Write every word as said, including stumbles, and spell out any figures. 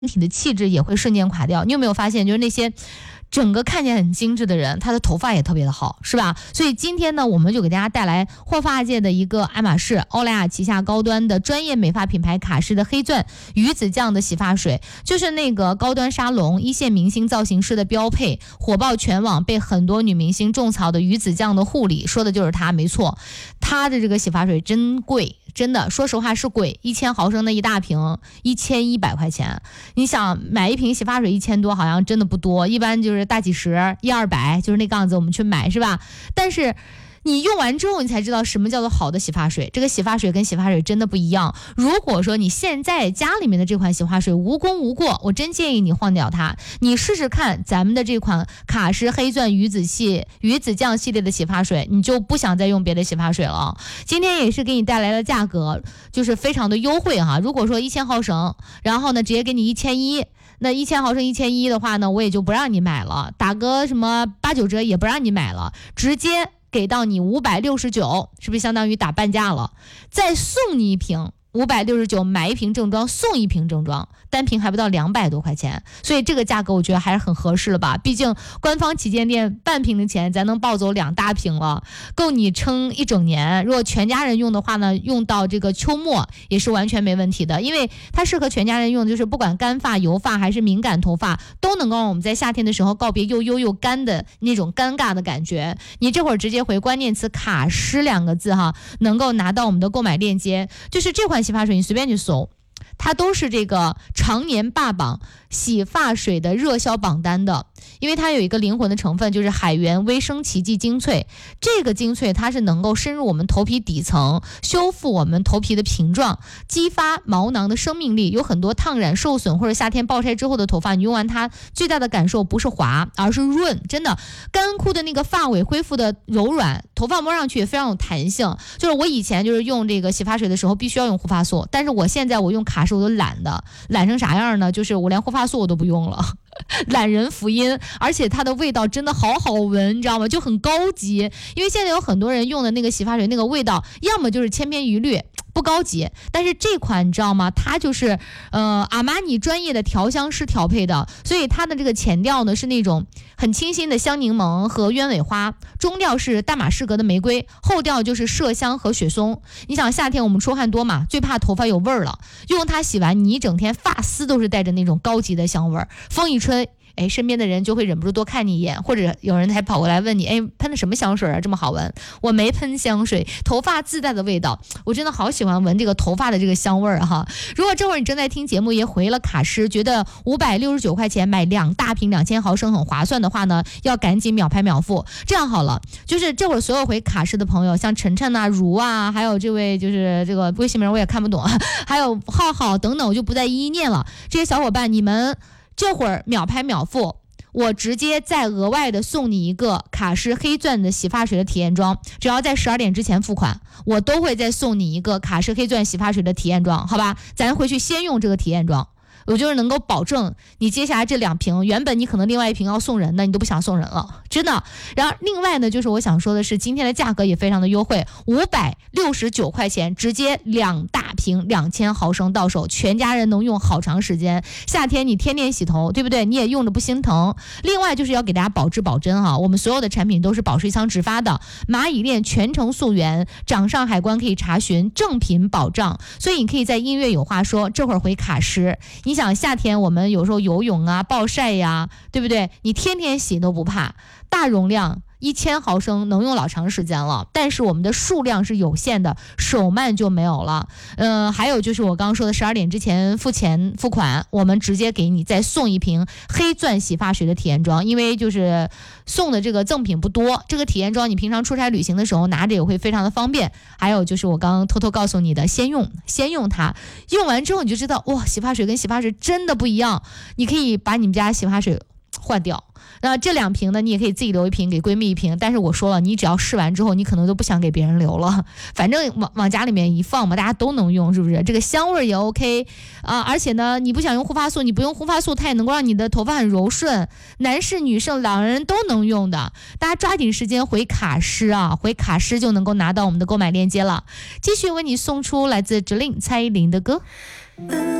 体的气质也会瞬间垮掉。你有没有发现，就是那些整个看起来很精致的人，他的头发也特别的好，是吧？所以今天呢，我们就给大家带来护发界的一个爱马仕欧莱雅旗下高端的专业美发品牌卡诗的黑钻鱼子酱的洗发水，就是那个高端沙龙一线明星造型师的标配，火爆全网，被很多女明星种草的鱼子酱的护理，说的就是它，没错。它的这个洗发水真贵，真的，说实话是贵，一千毫升的一大瓶，一千一百块钱。你想买一瓶洗发水一千多，好像真的不多，一般就是大几十，一二百，就是那个样子，我们去买是吧？但是你用完之后，你才知道什么叫做好的洗发水。这个洗发水跟洗发水真的不一样。如果说你现在家里面的这款洗发水无功无过，我真建议你换掉它。你试试看咱们的这款卡诗黑钻鱼子系鱼子酱系列的洗发水，你就不想再用别的洗发水了。今天也是给你带来的价格，就是非常的优惠哈。如果说一千毫升，然后呢直接给你一千一。那一千毫升一千一的话呢，我也就不让你买了，打个什么八九折也不让你买了，直接给到你五百六十九，是不是相当于打半价了？再送你一瓶五百六十九，买一瓶正装送一瓶正装，单瓶还不到两百多块钱，所以这个价格我觉得还是很合适了吧？毕竟官方旗舰店半瓶的钱咱能抱走两大瓶了，够你撑一整年。如果全家人用的话呢，用到这个秋末也是完全没问题的，因为它适合全家人用，就是不管干发、油发还是敏感头发，都能够让我们在夏天的时候告别又油又干的那种尴尬的感觉。你这会儿直接回关键词卡诗两个字哈，能够拿到我们的购买链接，就是这款洗发水你随便去搜，它都是这个常年霸榜洗发水的热销榜单的，因为它有一个灵魂的成分，就是海源微生奇迹精粹。这个精粹它是能够深入我们头皮底层，修复我们头皮的屏状，激发毛囊的生命力。有很多烫染受损或者夏天暴晒之后的头发，你用完它最大的感受不是滑，而是润，真的干枯的那个发尾恢复的柔软，头发摸上去也非常有弹性。就是我以前就是用这个洗发水的时候必须要用护发素，但是我现在我用卡诗我都懒的，懒成啥样呢？就是我连护发素我都不用了，懒人福音。而且它的味道真的好好闻，你知道吗？就很高级。因为现在有很多人用的那个洗发水那个味道，要么就是千篇一律不高级，但是这款你知道吗？它就是呃阿玛尼专业的调香师调配的，所以它的这个前调呢是那种很清新的香柠檬和鸢尾花，中调是大马士革的玫瑰，后调就是麝香和雪松。你想夏天我们出汗多嘛，最怕头发有味儿了，用它洗完你一整天发丝都是带着那种高级的香味儿，风一吹哎，身边的人就会忍不住多看你一眼，或者有人还跑过来问你，哎，喷的什么香水啊，这么好闻？我没喷香水，头发自带的味道，我真的好喜欢闻这个头发的这个香味儿哈。如果这会儿你正在听节目，也回了卡诗，觉得五百六十九块钱买两大瓶两千毫升很划算的话呢，要赶紧秒拍秒付。这样好了，就是这会儿所有回卡诗的朋友，像晨晨啊、如啊，还有这位就是这个微信名我也看不懂，还有浩浩等等，我就不再一一念了。这些小伙伴，你们这会儿秒拍秒付，我直接再额外的送你一个卡诗黑钻的洗发水的体验装，只要在十二点之前付款，我都会再送你一个卡诗黑钻洗发水的体验装，好吧？咱回去先用这个体验装，我就是能够保证你接下来这两瓶，原本你可能另外一瓶要送人的，你都不想送人了，真的。然后另外呢，就是我想说的是，今天的价格也非常的优惠，五百六十九块钱，直接两大瓶两千毫升到手，全家人能用好长时间。夏天你天天洗头，对不对？你也用着不心疼。另外就是要给大家保质保真哈，我们所有的产品都是保税仓直发的，蚂蚁链全程溯源，掌上海关可以查询，正品保障。所以你可以在音乐有话说，这会儿回卡诗。你想夏天我们有时候游泳啊、暴晒呀，对不对？你天天洗都不怕，大容量一千毫升能用老长时间了，但是我们的数量是有限的，手慢就没有了。呃，还有就是我刚刚说的十二点之前付钱付款，我们直接给你再送一瓶黑钻洗发水的体验装，因为就是送的这个赠品不多，这个体验装你平常出差旅行的时候拿着也会非常的方便。还有就是我刚刚偷偷告诉你的，先用先用它，用完之后你就知道哇，洗发水跟洗发水真的不一样，你可以把你们家洗发水换掉。那这两瓶呢，你也可以自己留一瓶，给闺蜜一瓶。但是我说了，你只要试完之后，你可能都不想给别人留了。反正往往家里面一放嘛，大家都能用，是不是？这个香味也 OK 啊，而且呢，你不想用护发素，你不用护发素，它也能够让你的头发很柔顺，男士、女士两人都能用的。大家抓紧时间回卡诗啊，回卡诗就能够拿到我们的购买链接了。继续为你送出来自 Jolin 蔡依林的歌。